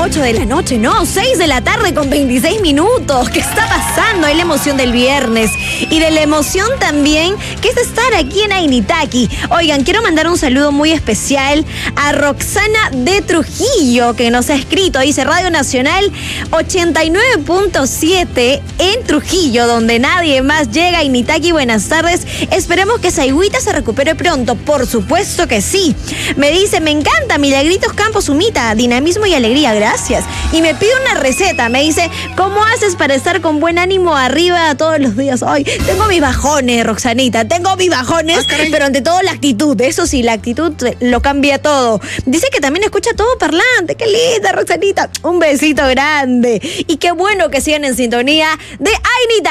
8 de la noche, no, 6 de la tarde con 26 minutos. ¿Qué está pasando? Hay la emoción del viernes y de la emoción también que es estar aquí en Ainitaki. Oigan, quiero mandar un saludo muy especial a Roxana de Trujillo, que nos ha escrito. Dice Radio Nacional 89.7 en Trujillo, donde nadie más llega. Ainitaki, buenas tardes. Esperemos que Saigüita se recupere pronto. Por supuesto que sí. Me dice, me encanta Milagritos Campos Humita, dinamismo y alegría, gracias. Y me pide una receta, me dice, ¿cómo haces para estar con buen ánimo arriba todos los días? Ay, tengo mis bajones, Roxanita, tengo mis bajones, pero ante todo la actitud, eso sí, la actitud lo cambia todo. Dice que también escucha todo parlante, qué linda, Roxanita, un besito grande. Y qué bueno que sigan en sintonía de Ainitaki.